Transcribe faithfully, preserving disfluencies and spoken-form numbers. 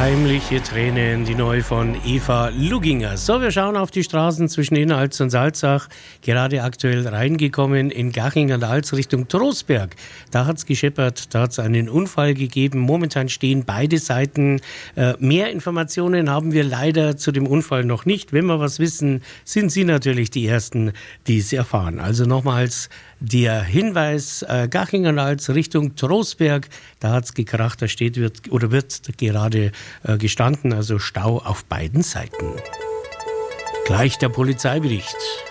Heimliche Tränen, die neue von Eva Luginger. So, wir schauen auf die Straßen zwischen Inneralz und Salzach. Gerade aktuell reingekommen in Garching an der Alz Richtung Trostberg. Da hat es gescheppert, da hat es einen Unfall gegeben. Momentan stehen beide Seiten. Äh, mehr Informationen haben wir leider zu dem Unfall noch nicht. Wenn wir was wissen, sind Sie natürlich die Ersten, die es erfahren. Also nochmals der Hinweis, äh, Garching an der Alz Richtung Trostberg. Da hat es gekracht, da steht wird oder wird gerade äh, gestanden, also Stau auf beiden Seiten. Gleich der Polizeibericht.